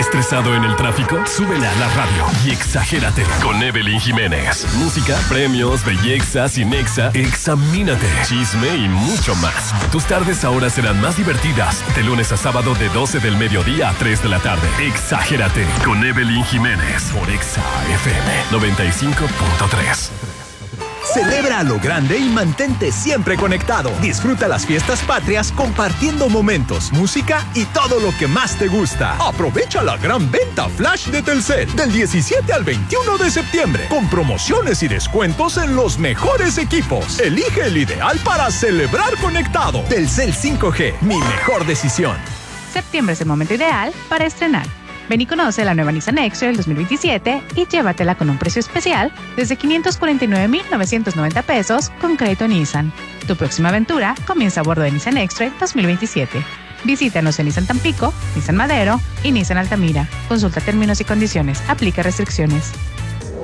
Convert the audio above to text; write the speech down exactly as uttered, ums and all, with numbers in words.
¿Estresado en el tráfico? Súbele a la radio y exagérate con Evelyn Jiménez. Música, premios, belleza, cinexa, examínate, chisme y mucho más. Tus tardes ahora serán más divertidas. De lunes a sábado de doce del mediodía a tres de la tarde. Exagérate con Evelyn Jiménez por Exa F M noventa y cinco punto tres. Celebra a lo grande y mantente siempre conectado. Disfruta las fiestas patrias compartiendo momentos, música y todo lo que más te gusta. Aprovecha la gran venta flash de Telcel del diecisiete al veintiuno de septiembre con promociones y descuentos en los mejores equipos. Elige el ideal para celebrar conectado. Telcel cinco G, mi mejor decisión. Septiembre es el momento ideal para estrenar. Ven y conoce la nueva Nissan X-Trail dos mil veintisiete y llévatela con un precio especial desde quinientos cuarenta y nueve mil novecientos noventa pesos con crédito Nissan. Tu próxima aventura comienza a bordo de Nissan X-Trail dos mil veintisiete. Visítanos en Nissan Tampico, Nissan Madero y Nissan Altamira. Consulta términos y condiciones. Aplica restricciones.